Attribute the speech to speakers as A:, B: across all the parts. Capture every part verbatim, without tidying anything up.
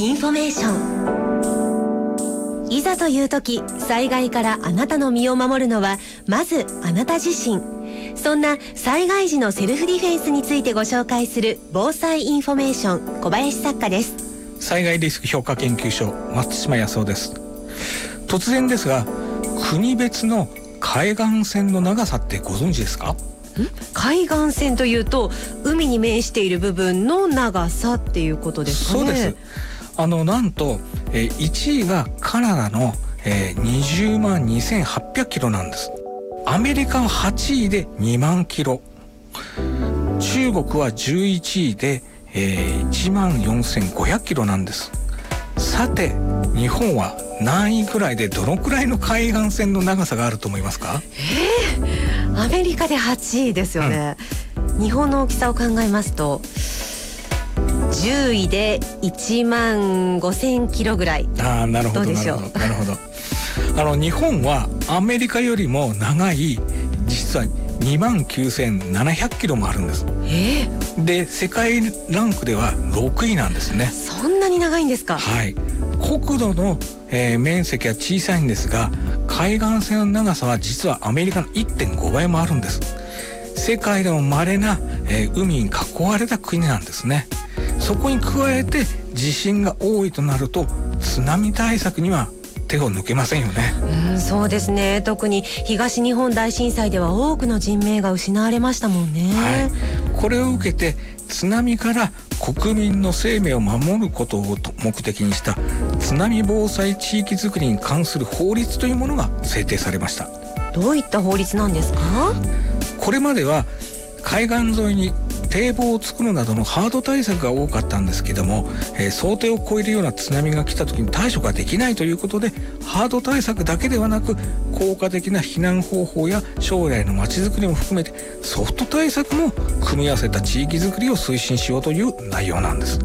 A: インフォメーション。いざという時、災害からあなたの身を守るのはまずあなた自身。そんな災害時のセルフディフェンスについてご紹介する防災インフォメーション、小林作家です。
B: 災害リスク評価研究所、松島康夫です。突然ですが、国別の海岸線の長さってご存知ですか？
A: 海岸線というと海に面している部分の長さっていうことですかね。
B: そうです。あのなんと、えー、いちいがカナダの、えー、にじゅうまんにせんはっぴゃくキロなんです。アメリカははちいでにまんキロ、中国はじゅういちいで、えー、いちまんよんせんごひゃくキロなんです。さて日本は何位ぐらいでどのくらいの海岸線の長さがあると思いますか？
A: えー、アメリカではちいですよね、うん、日本の大きさを考えますとじゅういでいちまんごせんキロぐらい。
B: ああ、なるほど、
A: どうでしょう。
B: なるほど。あの日本はアメリカよりも長い、実はにまんきゅうせんななひゃくキロもあるんです。
A: えー、
B: で世界ランクではろくいなんですね。
A: そんなに長いんですか？
B: はい。国土の、えー、面積は小さいんですが、海岸線の長さは実はアメリカの いってんごばいもあるんです。世界でも稀な、えー、海に囲われた国なんですね。そこに加えて地震が多いとなると津波対策には手を抜けませんよね。
A: うん、そうですね。特に東日本大震災では多くの人命が失われましたもんね。
B: はい、これを受けて津波から国民の生命を守ることを目的にした津波防災地域づくりに関する法律というものが制定されました。
A: どういった法律なんですか？
B: これまでは海岸沿いに堤防を作るなどのハード対策が多かったんですけども、えー、想定を超えるような津波が来た時に対処ができないということで、ハード対策だけではなく効果的な避難方法や将来のまちづくりも含めてソフト対策も組み合わせた地域づくりを推進しようという内容なんです。
A: うん、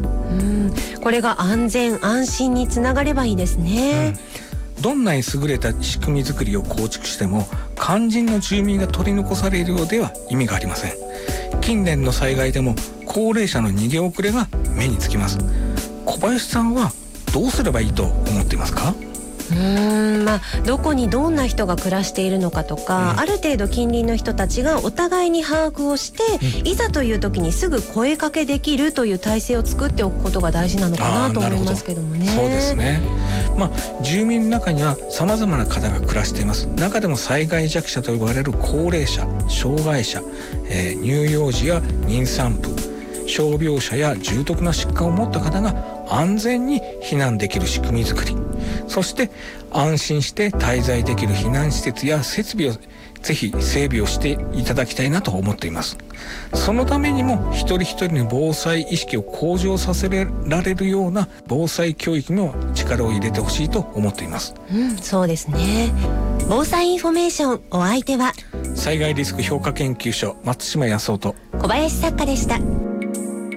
A: これが安全安心につながればいいですね。
B: うん、どんなに優れた仕組みづくりを構築しても肝心の住民が取り残されるようでは意味がありません。近年の災害でも高齢者の逃げ遅れが目につきます。小林さんはどうすればいいと思っていますか？
A: うーん、まあ、どこにどんな人が暮らしているのかとか、うん、ある程度近隣の人たちがお互いに把握をして、うん、いざという時にすぐ声かけできるという体制を作っておくことが大事なのかなと思いますけどもね。
B: そうですね。まあ、住民の中には様々な方が暮らしています。中でも災害弱者と呼ばれる高齢者、障害者、えー、乳幼児や妊産婦、傷病者や重篤な疾患を持った方が安全に避難できる仕組みづくり、そして安心して滞在できる避難施設や設備をぜひ整備をしていただきたいなと思っています。そのためにも一人一人の防災意識を向上させられるような防災教育にも力を入れてほしいと思っています。
A: うん、そうですね。防災インフォメーション、お相手は
B: 災害リスク評価研究所、松島康夫と
A: 小林作家でした。